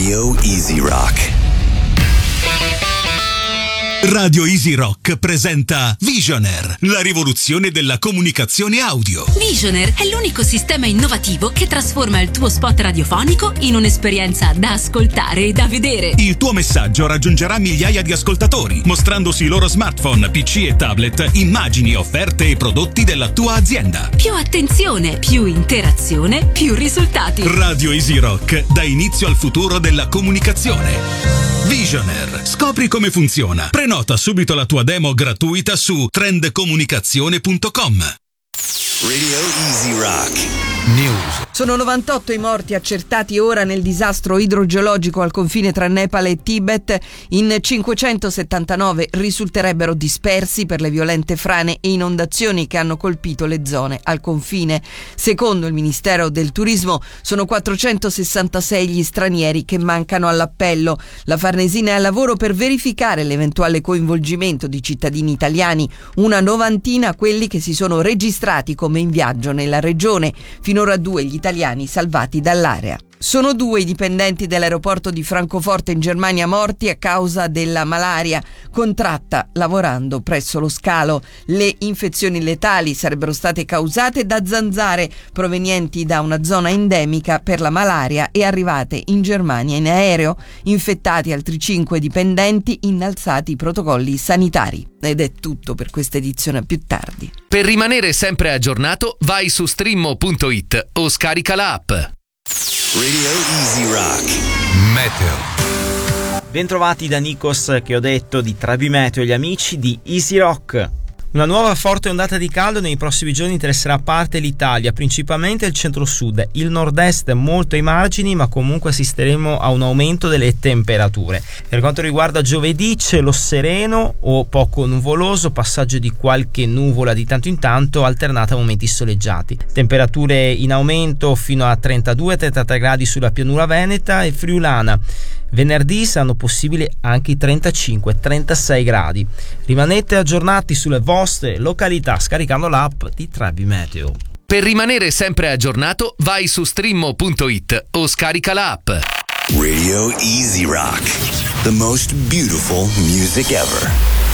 Radio Easy Rock. Radio Easy Rock presenta Visioner, la rivoluzione della comunicazione audio. Visioner è l'unico sistema innovativo che trasforma il tuo spot radiofonico in un'esperienza da ascoltare e da vedere. Il tuo messaggio raggiungerà migliaia di ascoltatori, mostrando sui loro smartphone, PC e tablet immagini, offerte e prodotti della tua azienda. Più attenzione, più interazione, più risultati. Radio Easy Rock dà inizio al futuro della comunicazione. Visioner, scopri come funziona. Prenota subito la tua demo gratuita su trendcomunicazione.com. Radio Easy Rock. News. Sono 98 i morti accertati ora nel disastro idrogeologico al confine tra Nepal e Tibet. In 579 risulterebbero dispersi per le violente frane e inondazioni che hanno colpito le zone al confine. Secondo il Ministero del Turismo sono 466 gli stranieri che mancano all'appello. La Farnesina è al lavoro per verificare l'eventuale coinvolgimento di cittadini italiani, una novantina quelli che si sono registrati come in viaggio nella regione. Finora 2 gli italiani salvati dall'area. Sono 2 i dipendenti dell'aeroporto di Francoforte in Germania morti a causa della malaria contratta lavorando presso lo scalo. Le infezioni letali sarebbero state causate da zanzare provenienti da una zona endemica per la malaria e arrivate in Germania in aereo. Infettati altri 5 dipendenti, innalzati i protocolli sanitari. Ed è tutto per questa edizione, a più tardi. Per rimanere sempre aggiornato, vai su streammo.it o scarica l'app. Radio Easy Rock. Meteo. Bentrovati da Nikos, che ho detto di Trabi Meteo e gli amici di Easy Rock. Una nuova forte ondata di caldo nei prossimi giorni interesserà parte l'Italia, principalmente il centro-sud, il nord-est molto ai margini, ma comunque assisteremo a un aumento delle temperature. Per quanto riguarda giovedì, cielo sereno o poco nuvoloso, passaggio di qualche nuvola di tanto in tanto, alternata a momenti soleggiati. Temperature in aumento fino a 32-33 gradi sulla pianura veneta e friulana. Venerdì saranno possibili anche i 35-36 gradi. Rimanete aggiornati sulle vostre località scaricando l'app di Trabi Meteo. Per rimanere sempre aggiornato, vai su streammo.it o scarica l'app. Radio Easy Rock. The most beautiful music ever.